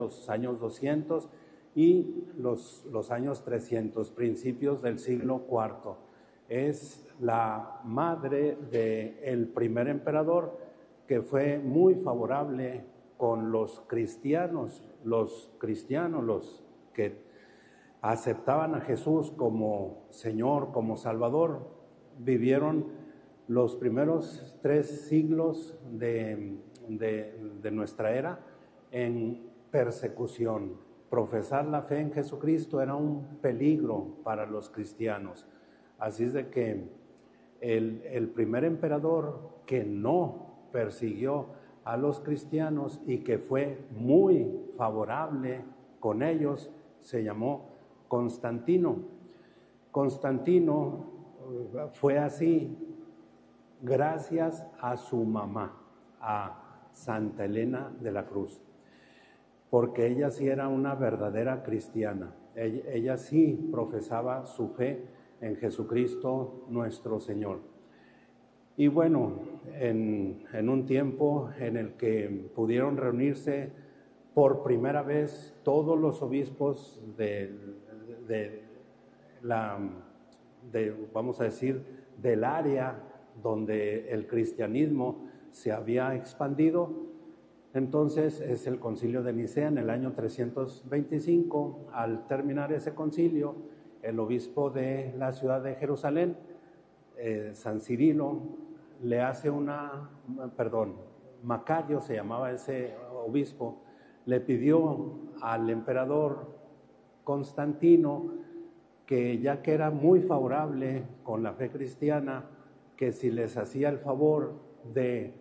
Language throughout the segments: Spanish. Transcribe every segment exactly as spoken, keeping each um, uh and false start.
los años doscientos y los, los años trescientos, principios del siglo cuarto. Es la madre del primer emperador, que fue muy favorable con los cristianos, los cristianos, los que aceptaban a Jesús como Señor, como Salvador. Vivieron los primeros tres siglos de, de, de nuestra era en persecución. Profesar la fe en Jesucristo era un peligro para los cristianos. Así es de que el, el primer emperador que no persiguió a los cristianos y que fue muy favorable con ellos se llamó Constantino. Constantino fue así gracias a su mamá, a Santa Elena de la Cruz, porque ella sí era una verdadera cristiana. Ella, ella sí profesaba su fe en Jesucristo nuestro Señor. Y bueno, en, en un tiempo en el que pudieron reunirse por primera vez todos los obispos de, de la, de, vamos a decir, del área donde el cristianismo se había expandido, entonces es el concilio de Nicea en el año trescientos veinticinco. Al terminar ese concilio, el obispo de la ciudad de Jerusalén, eh, San Cirilo, le hace una, perdón, Macario se llamaba ese obispo, le pidió al emperador Constantino que, ya que era muy favorable con la fe cristiana, que si les hacía el favor de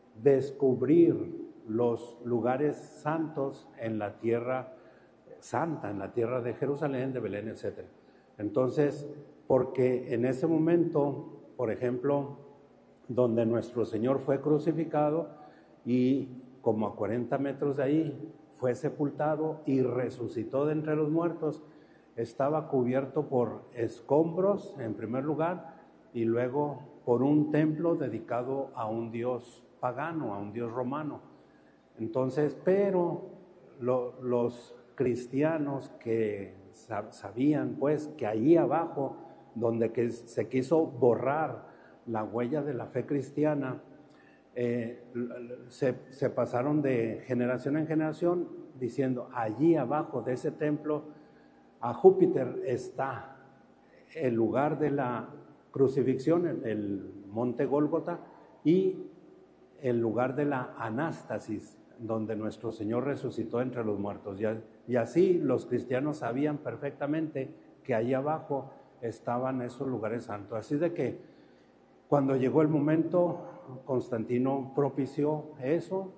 descubrir los lugares santos en la tierra santa, en la tierra de Jerusalén, de Belén, etcétera. Entonces, porque en ese momento, por ejemplo, donde nuestro Señor fue crucificado y como a cuarenta metros de ahí fue sepultado y resucitó de entre los muertos, estaba cubierto por escombros en primer lugar y luego por un templo dedicado a un dios pagano, a un dios romano. Entonces, pero lo, los cristianos que sabían pues que allí abajo, donde que se quiso borrar la huella de la fe cristiana, eh, se, se pasaron de generación en generación diciendo, allí abajo de ese templo a Júpiter está el lugar de la crucifixión, el, el monte Gólgota, y el lugar de la anástasis, donde nuestro Señor resucitó entre los muertos. Y, y así los cristianos sabían perfectamente que allí abajo estaban esos lugares santos. Así de que cuando llegó el momento, Constantino propició eso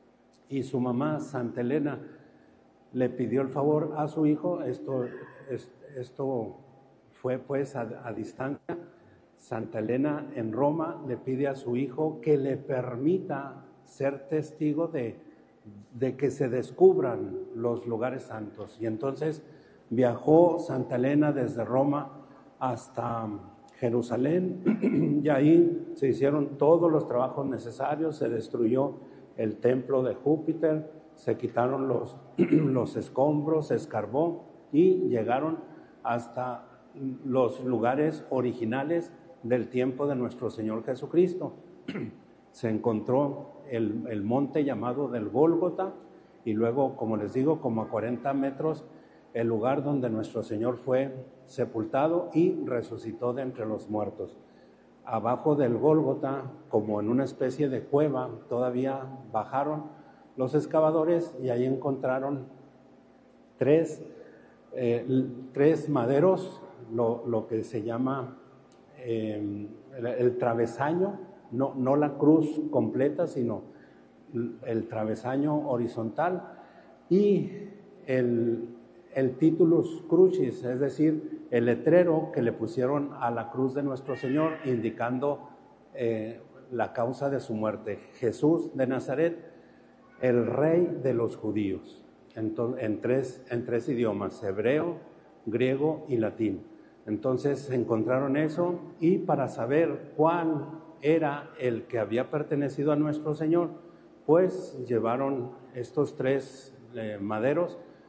y su mamá, Santa Elena, le pidió el favor a su hijo. Esto, esto fue pues a, a distancia. Santa Elena en Roma le pide a su hijo que le permita ser testigo de, de que se descubran los lugares santos. Y entonces viajó Santa Elena desde Roma hasta Jerusalén y ahí se hicieron todos los trabajos necesarios, se destruyó el templo de Júpiter, se quitaron los, los escombros, se escarbó y llegaron hasta los lugares originales del tiempo de nuestro Señor Jesucristo. Se encontró el, el monte llamado del Gólgota y luego, como les digo, como a cuarenta metros, el lugar donde nuestro Señor fue sepultado y resucitó de entre los muertos. Abajo del Gólgota, como en una especie de cueva, todavía bajaron los excavadores y ahí encontraron tres, eh, tres maderos, lo, lo que se llama eh, el, el travesaño, no, no la cruz completa, sino el travesaño horizontal y el, el titulus crucis, es decir, el letrero que le pusieron a la cruz de nuestro Señor indicando eh, la causa de su muerte: Jesús de Nazaret, el rey de los judíos, Entonces, en, tres, en tres idiomas, hebreo, griego y latín. Entonces encontraron eso y para saber cuál era el que había pertenecido a nuestro Señor, pues llevaron estos tres eh, maderos,